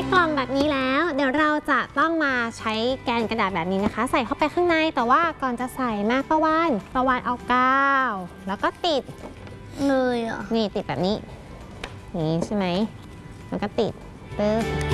กล่องแบบนี้แล้วเดี๋ยวเราจะต้องมาใช้แกนกระดาษแบบนี้นะคะใส่เข้าไปข้างในแต่ว่าก่อนจะใส่มาประวานเอากาวแล้วก็ติดเลยอ่ะนี่ติดแบบนี้นี่ใช่ไหมแล้วก็ติดปึ๊บ